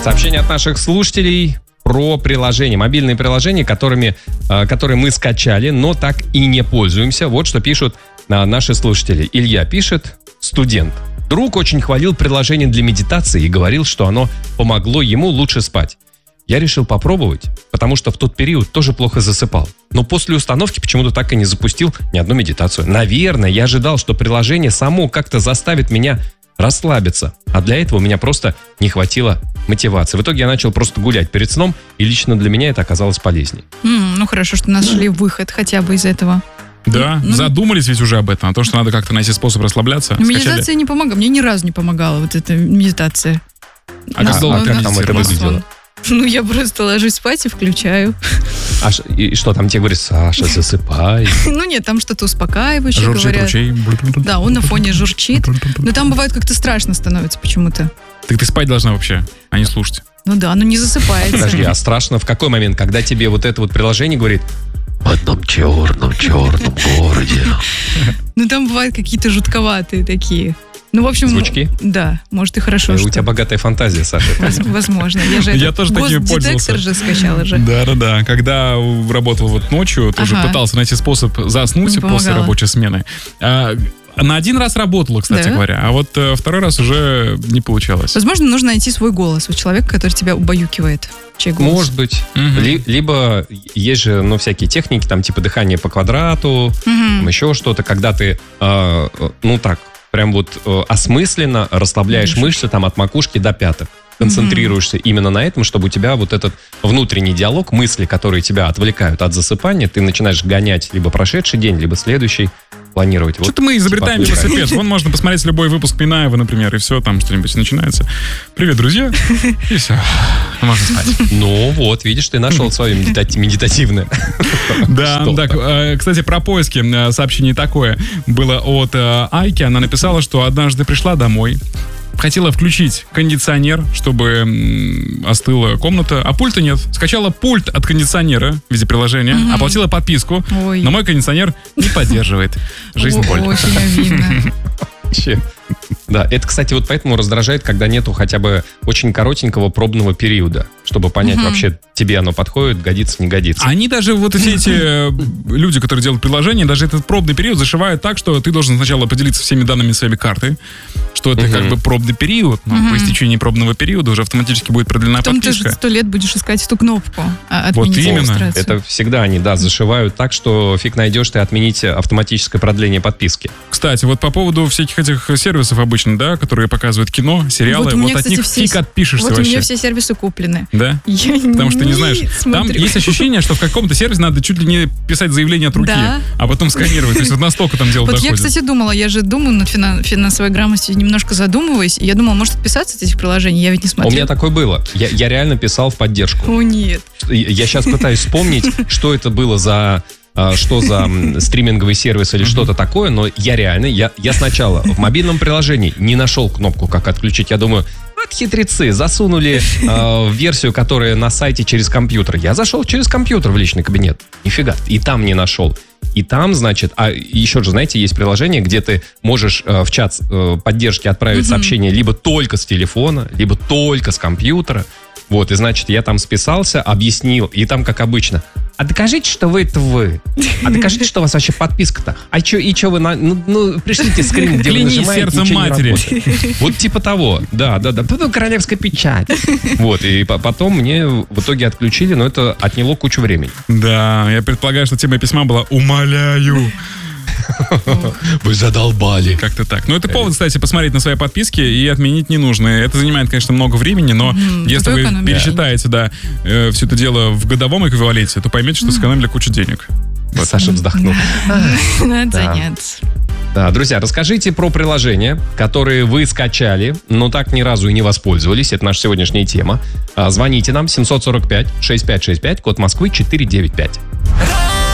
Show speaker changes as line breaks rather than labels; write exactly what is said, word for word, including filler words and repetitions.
Сообщение от наших слушателей про приложения, мобильные приложения, которыми, которые мы скачали, но так и не пользуемся. Вот что пишут наши слушатели. Илья пишет: студент. Друг очень хвалил приложение для медитации и говорил, что оно помогло ему лучше спать. Я решил попробовать, потому что в тот период тоже плохо засыпал. Но после установки почему-то так и не запустил ни одну медитацию. Наверное, я ожидал, что приложение само как-то заставит меня расслабиться. А для этого у меня просто не хватило мотивации. В итоге я начал просто гулять перед сном, и лично для меня это оказалось полезней.
Mm, ну хорошо, что нашли выход хотя бы из этого.
Да, ну, задумались ведь уже об этом, о том, что надо как-то найти способ расслабляться.
Медитация не помогла, мне ни разу не помогала вот эта медитация.
А как долго
там это выглядело?
Ну, я просто ложусь спать и включаю.
А ш, и что там тебе говорит? Саша, засыпай.
Ну нет, там что-то успокаивающее
журчит
говорят.
Ручей.
Да, он на фоне журчит. Но там бывает как-то страшно становится почему-то.
Так ты спать должна вообще, а не слушать.
Ну да, оно не засыпается.
Подожди, а страшно в какой момент? Когда тебе вот это вот приложение говорит: в одном черном-черном городе.
Ну там бывают какие-то жутковатые такие. Ну, в общем...
Звучки?
Да, может и хорошо,
и
что...
У тебя богатая фантазия, Саша.
Возможно. Я же
Я тоже такими пользовался.
Госдетектор же скачала же.
Да-да-да. Когда работал вот ночью, тоже
Ага.
пытался найти способ заснуть
Не
после
помогало.
рабочей смены. А, на один раз работало, кстати
Да?
говоря, а вот э, второй раз уже не получалось.
Возможно, нужно найти свой голос у человека, который тебя убаюкивает. Чей голос?
Может быть.
Мгм.
Ли- либо есть же, ну, всякие техники, там, типа дыхание по квадрату,
Мгм.
там еще что-то, когда ты, э, ну, так, прям вот э, осмысленно расслабляешь
Дышишь.
мышцы там от макушки до пяток. Концентрируешься именно на этом, чтобы у тебя вот этот внутренний диалог, мысли, которые тебя отвлекают от засыпания, ты начинаешь гонять либо прошедший день, либо следующий, планировать. Вот,
Что-то мы изобретаем
типа,
велосипед. Вон можно посмотреть любой выпуск Минаева, например, и все, там что-нибудь начинается. Привет, друзья. И все. Можно спать.
Ну вот, видишь, ты нашел свое медитати- медитативное.
Да,
Что-то.
так, э, кстати, про поиски э, сообщение такое было от э, Айки. Она написала, что однажды пришла домой, хотела включить кондиционер, чтобы м, остыла комната, а пульта нет. Скачала пульт от кондиционера в виде приложения,
Мгм.
оплатила подписку,
Ой.
но мой кондиционер не поддерживает. Жизнь
О,
боль.
Очень обидно.
Вообще. Да, это, кстати, вот поэтому раздражает, когда нету хотя бы очень коротенького пробного периода, чтобы понять,
Мгм.
вообще тебе оно подходит, годится, не годится.
Они даже, вот все эти э, люди, которые делают приложение, даже этот пробный период зашивают так, что ты должен сначала поделиться всеми данными своей карты, что это
Мгм.
как бы пробный период, но
Мгм.
по истечении пробного периода уже автоматически будет продлена
Потом ты же
подписка.
сто лет будешь искать эту кнопку. а,
Вот
Отменить
именно.
регистрацию.
Это всегда они, да, зашивают так, что фиг найдешь ты отменить автоматическое продление подписки.
Кстати, вот по поводу всяких этих сервисов обычно, да, которые показывают кино, сериалы,
Вот
вот,
у меня,
от
кстати,
них
все-
фиг отпишешься
Вот у
вообще.
меня все сервисы куплены.
Да?
Я
Потому что ты не знаешь. Там
смотрю.
есть ощущение, что в каком-то сервисе надо чуть ли не писать заявление от руки,
Да.
а потом сканировать. То есть вот настолько там дело
Вот
доходит.
я, кстати, думала, я же думаю над финан- финансовой грамотностью, немножко задумываюсь. И я думала, может отписаться от этих приложений, я ведь не
У
смотрю.
меня такое было. Я, я реально писал в поддержку.
О, нет.
Я сейчас пытаюсь вспомнить, что это было за... а, что за м, стриминговый сервис или что-то такое, но я реально, я, я сначала в мобильном приложении не нашел кнопку, как отключить. Я думаю, вот хитрецы, засунули а, в версию, которая на сайте через компьютер. Я зашел через компьютер в личный кабинет. Нифига, и там не нашел. И там, значит, а еще же, знаете, есть приложение, где ты можешь э, в чат э, поддержки отправить
Мгм.
сообщение либо только с телефона, либо только с компьютера. Вот, и значит, я там списался, объяснил, и там, как обычно, а докажите, что вы это вы. А докажите, что у вас вообще подписка-то. А что, и что вы, на... ну, ну, пришлите скрин, где вы
Клянись
нажимаете,
сердцем
ничего не
матери.
работает. Вот типа того, да, да, да. Потом королевская печать. Вот, и по- потом мне в итоге отключили, но это отняло кучу времени.
Да, я предполагаю, что тема письма была «Умоляю».
Вы задолбали.
Как-то так. Но это повод, кстати, посмотреть на свои подписки и отменить ненужные. Это занимает, конечно, много времени, но
Мгм,
если
зато
вы
экономите.
пересчитаете, да, э, все это дело в годовом эквиваленте, то поймете, что сэкономили кучу денег.
Саша вздохнул.
Надо
Да.
заняться.
Да, друзья, расскажите про приложения, которые вы скачали, но так ни разу и не воспользовались. Это наша сегодняшняя тема. А, Звоните нам семь сорок пять шестьдесят пять шестьдесят пять, код Москвы четыреста девяносто пять.